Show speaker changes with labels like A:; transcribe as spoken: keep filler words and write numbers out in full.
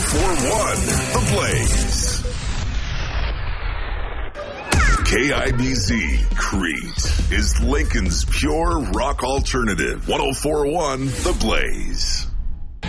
A: four one The Blaze. K I B Z Crete is Lincoln's pure rock alternative. one oh four one The Blaze.